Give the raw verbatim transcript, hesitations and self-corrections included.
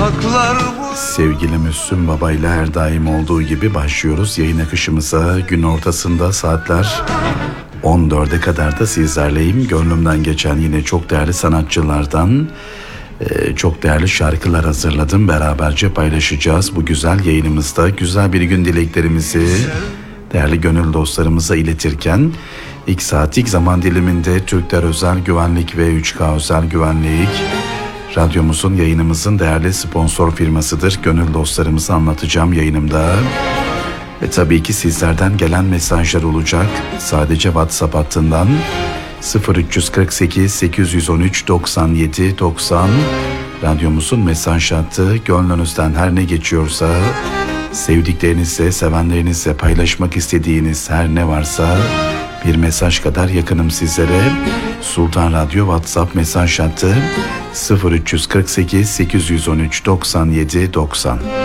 Sevgili Müslüm Baba ile her daim olduğu gibi başlıyoruz yayın akışımıza. Gün ortasında saatler on dörde kadar da sizlerleyim. Gönlümden geçen yine çok değerli sanatçılardan e, çok değerli şarkılar hazırladım. Beraberce paylaşacağız bu güzel yayınımızda. Güzel bir gün dileklerimizi değerli gönül dostlarımıza iletirken ilk saat ilk zaman diliminde Türkler Özel Güvenlik ve üç K Özel Güvenlik radyomuzun, yayınımızın değerli sponsor firmasıdır. Gönül dostlarımızı anlatacağım yayınımda. Ve tabii ki sizlerden gelen mesajlar olacak. Sadece WhatsApp hattından sıfır üç kırk sekiz sekiz yüz on üç doksan yedi doksan radyomuzun mesaj hattı. Gönlünüzden her ne geçiyorsa, sevdiklerinizle, sevenlerinizle paylaşmak istediğiniz her ne varsa bir mesaj kadar yakınım sizlere. Sultan Radyo WhatsApp mesaj hattı sıfır üç kırk sekiz sekiz yüz on üç doksan yedi doksan.